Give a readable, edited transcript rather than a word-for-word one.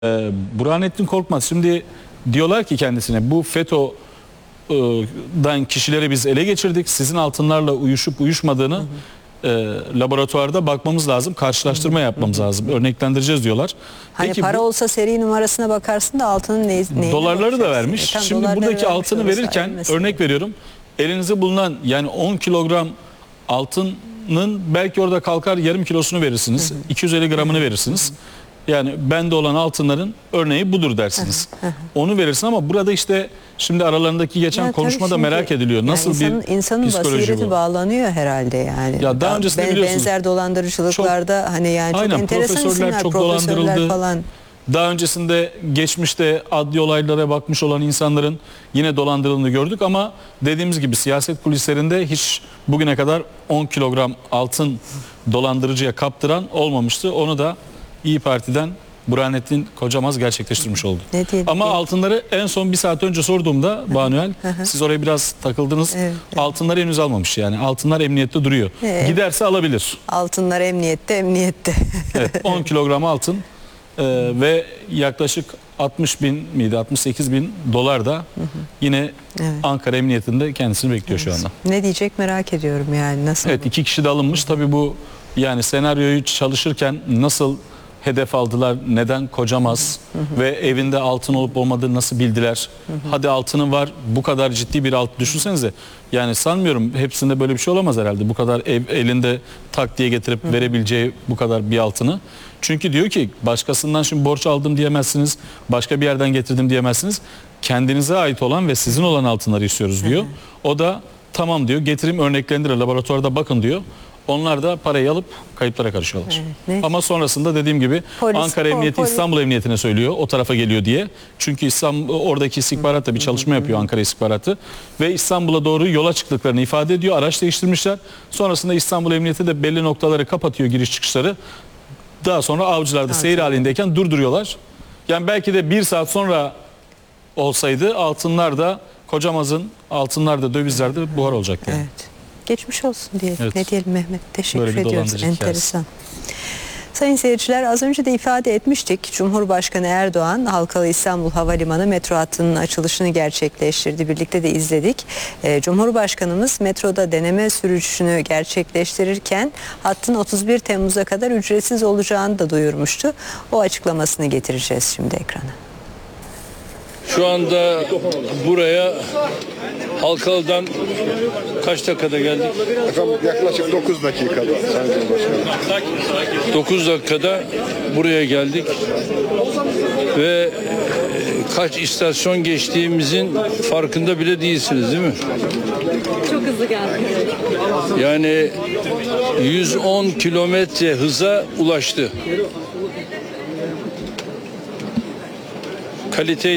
Burhanettin Korkmaz şimdi diyorlar ki kendisine bu FETÖ'den kişileri biz ele geçirdik. Sizin altınlarla uyuşup uyuşmadığını laboratuvarda bakmamız lazım. Karşılaştırma yapmamız lazım. Örneklendireceğiz diyorlar. Hani peki, para olsa seri numarasına bakarsın da altının neyine dolarları da vermiş. Şimdi buradaki altını verirken mesela. örnek veriyorum. Elinizde bulunan yani 10 kilogram altının belki orada kalkar yarım kilosunu verirsiniz. 250 gramını verirsiniz. Yani bende olan altınların örneği budur dersiniz. Onu verirsin ama burada işte şimdi aralarındaki geçen konuşmada merak ediliyor. Nasıl yani insanın psikoloji basireti bu? bağlanıyor herhalde yani. Ya daha öncesinde biliyorsunuz. Benzer dolandırıcılıklarda hani yani çok enteresan isimler, çok profesörler dolandırıldı falan. Daha öncesinde geçmişte adli olaylara bakmış olan insanların yine dolandırıldığını gördük ama dediğimiz gibi siyaset kulislerinde hiç bugüne kadar 10 kilogram altın dolandırıcıya kaptıran olmamıştı. Onu da İyi Parti'den Burhanettin Kocamaz gerçekleştirmiş oldu. Ama altınları en son bir saat önce sorduğumda Banuel, siz oraya biraz takıldınız. Evet. Altınları henüz almamış yani. Altınlar emniyette duruyor. Giderse alabilir. Altınlar emniyette. Evet, 10 kilogram altın ve yaklaşık 60 bin miydi 68 bin dolar da yine Ankara Emniyetinde kendisini bekliyor şu anda. Ne diyecek merak ediyorum yani nasıl? Evet, 2 kişi de alınmış. Tabii bu yani senaryoyu çalışırken nasıl hedef aldılar, neden Kocamaz ve evinde altın olup olmadığını nasıl bildiler? Hadi altının var, bu kadar ciddi bir altın düşünsenize. Yani sanmıyorum hepsinde böyle bir şey olamaz herhalde. Bu kadar elinde tak diye getirip verebileceği bu kadar bir altını. Çünkü diyor ki başkasından şimdi borç aldım diyemezsiniz, başka bir yerden getirdim diyemezsiniz. Kendinize ait olan ve sizin olan altınları istiyoruz diyor. O da tamam diyor, getirim örneklendirin, laboratuvarda bakın diyor. Onlar da parayı alıp kayıplara karışıyorlar. Evet, ama sonrasında dediğim gibi Ankara Emniyeti İstanbul Emniyetine söylüyor o tarafa geliyor diye. Çünkü oradaki istihbarat da bir çalışma yapıyor, Ankara istihbaratı. Ve İstanbul'a doğru yola çıktıklarını ifade ediyor. Araç değiştirmişler. Sonrasında İstanbul Emniyeti de belli noktaları kapatıyor, giriş çıkışları. Daha sonra avcılarda seyir halindeyken durduruyorlar. Yani belki de bir saat sonra olsaydı altınlar da Kocamaz'ın altınlar da dövizler de buhar olacaktı. Yani. Evet. Geçmiş olsun diyelim. Evet. Ne diyelim Mehmet? Teşekkür Böyle ediyoruz. Enteresan. Sayın seyirciler, az önce de ifade etmiştik. Cumhurbaşkanı Erdoğan Halkalı İstanbul Havalimanı metro hattının açılışını gerçekleştirdi. Birlikte de izledik. Cumhurbaşkanımız metroda deneme sürüşünü gerçekleştirirken hattın 31 Temmuz'a kadar ücretsiz olacağını da duyurmuştu. O açıklamasını getireceğiz şimdi ekrana. Şu anda buraya Halkalı'dan kaç dakikada geldik? Yaklaşık 9 dakikada. 9 dakikada buraya geldik ve kaç istasyon geçtiğimizin farkında bile değilsiniz değil mi? Çok hızlı geldik. Yani 110 kilometre hıza ulaştı. Kalite